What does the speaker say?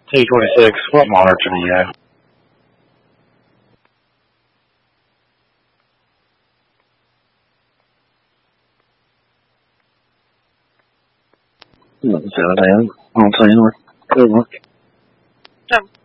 T-26, what monitor do you have? I don't see it. I don't see it. Good one.